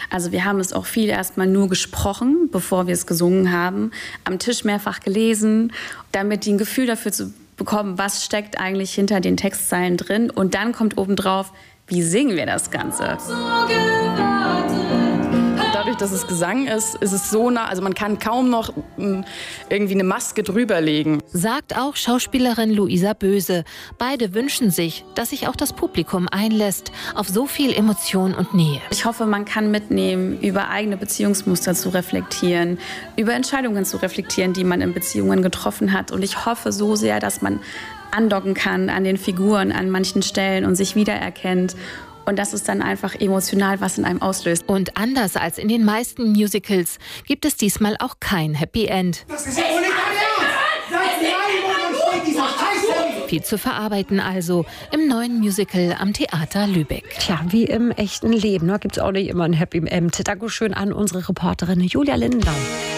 Also wir haben es auch viel erstmal nur gesprochen, bevor wir es gesungen haben, am Tisch mehrfach gelesen, damit die ein Gefühl dafür zu bekommen, was steckt eigentlich hinter den Textzeilen drin. Und dann kommt obendrauf, wie singen wir das Ganze? Dadurch, dass es Gesang ist, ist es so nah, also man kann kaum noch irgendwie eine Maske drüberlegen. Sagt auch Schauspielerin Luisa Böse. Beide wünschen sich, dass sich auch das Publikum einlässt auf so viel Emotion und Nähe. Ich hoffe, man kann mitnehmen, über eigene Beziehungsmuster zu reflektieren, über Entscheidungen zu reflektieren, die man in Beziehungen getroffen hat. Und ich hoffe so sehr, dass man andocken kann an den Figuren an manchen Stellen und sich wiedererkennt. Und das ist dann einfach emotional, was in einem auslöst. Und anders als in den meisten Musicals gibt es diesmal auch kein Happy End. Das ist ja ohne Viel zu verarbeiten also im neuen Musical am Theater Lübeck. Tja, wie im echten Leben, da gibt es auch nicht immer ein Happy End. Dankeschön an unsere Reporterin Julia Lindenbaum.